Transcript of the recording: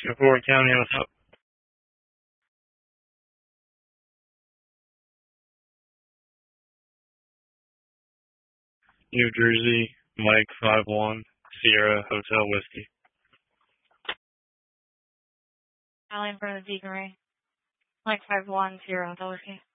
Fort County, what's up? New Jersey, Mike 51, Sierra Hotel Whiskey. Allen for the Deaconry. Mike 51, Sierra Hotel Whiskey.